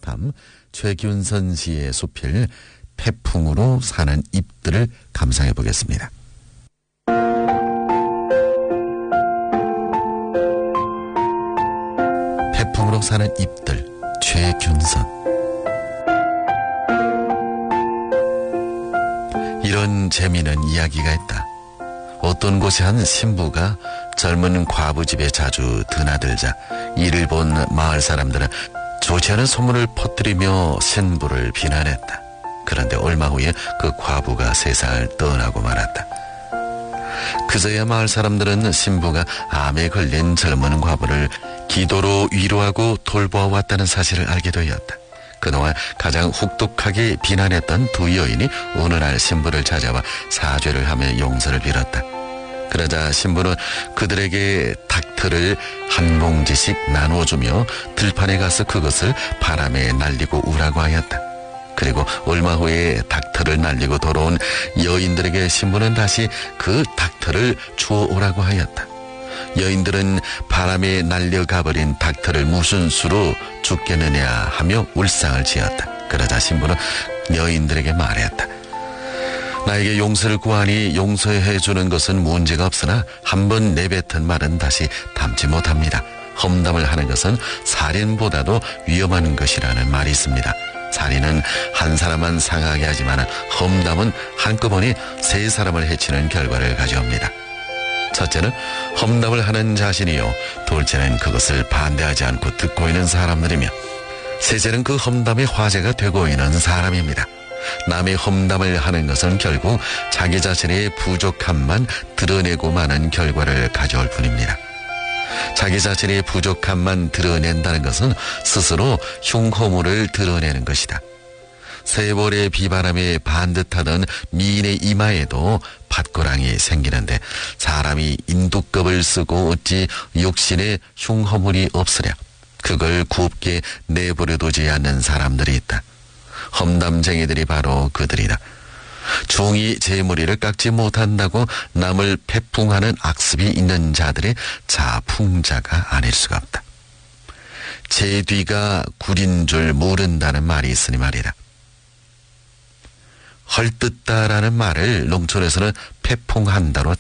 밤 최균선 씨의 수필 태풍으로 사는 잎들을 감상해 보겠습니다. 태풍으로 사는 잎들, 최균선. 이런 재미있는 이야기가 있다. 어떤 곳에 한 신부가 젊은 과부 집에 자주 드나들자 이를 본 마을 사람들은 좋지 않은 소문을 퍼뜨리며 신부를 비난했다. 그런데 얼마 후에 그 과부가 세상을 떠나고 말았다. 그제야 마을 사람들은 신부가 암에 걸린 젊은 과부를 기도로 위로하고 돌보아왔다는 사실을 알게 되었다. 그동안 가장 혹독하게 비난했던 두 여인이 어느 날 신부를 찾아와 사죄를 하며 용서를 빌었다. 그러자 신부는 그들에게 닭털을 한 봉지씩 나누어주며 들판에 가서 그것을 바람에 날리고 우라고 하였다. 그리고 얼마 후에 닭털을 날리고 돌아온 여인들에게 신부는 다시 그 닭털을 주워 오라고 하였다. 여인들은 바람에 날려가버린 닭털을 무슨 수로 죽겠느냐 하며 울상을 지었다. 그러자 신부는 여인들에게 말했다. 나에게 용서를 구하니 용서해 주는 것은 문제가 없으나 한번 내뱉은 말은 다시 담지 못합니다. 험담을 하는 것은 살인보다도 위험한 것이라는 말이 있습니다. 살인은 한 사람만 상하게 하지만 험담은 한꺼번에 세 사람을 해치는 결과를 가져옵니다. 첫째는 험담을 하는 자신이요, 둘째는 그것을 반대하지 않고 듣고 있는 사람들이며, 셋째는 그 험담의 화제가 되고 있는 사람입니다. 남의 험담을 하는 것은 결국 자기 자신의 부족함만 드러내고 마는 결과를 가져올 뿐입니다. 자기 자신의 부족함만 드러낸다는 것은 스스로 흉허물을 드러내는 것이다. 세월의 비바람에 반듯하던 미인의 이마에도 밭고랑이 생기는데 사람이 인두껍을 쓰고 어찌 육신에 흉허물이 없으랴. 그걸 굽게 내버려두지 않는 사람들이 있다. 험담쟁이들이 바로 그들이다. 종이 제 머리를 깎지 못한다고 남을 패풍하는 악습이 있는 자들의 자풍자가 아닐 수가 없다. 제 뒤가 구린 줄 모른다는 말이 있으니 말이다. 헐뜯다라는 말을 농촌에서는 패풍한다로